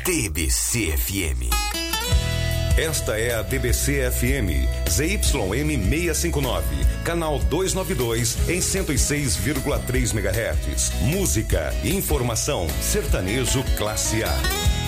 TBC-FM. Esta é a TBC-FM, ZYM 659, canal 292, em 106,3 MHz. Música, informação, sertanejo classe A.